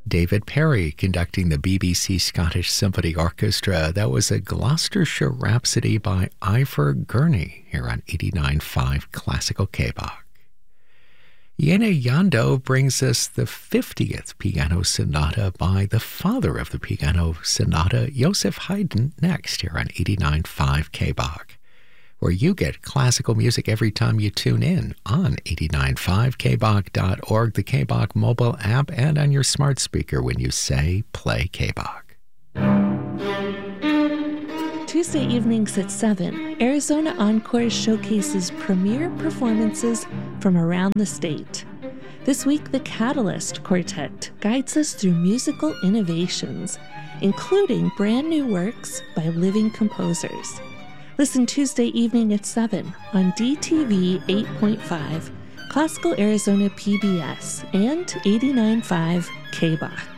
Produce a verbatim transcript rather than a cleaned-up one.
David Perry conducting the B B C Scottish Symphony Orchestra. That was a Gloucestershire Rhapsody by Ivor Gurney here on eighty-nine point five Classical K-Bach. Jene Jando brings us the fiftieth Piano Sonata by the father of the Piano Sonata, Joseph Haydn, next here on eighty-nine point five K-Bach, where you get classical music every time you tune in on eighty-nine point five K Bach dot org, the K-Bach mobile app, and on your smart speaker when you say play K-Bach. Tuesday evenings at seven, Arizona Encore showcases premier performances from around the state. This week, the Catalyst Quartet guides us through musical innovations, including brand new works by living composers. Listen Tuesday evening at seven on D T V eight point five, Classical Arizona P B S, and eighty-nine point five K-Bach.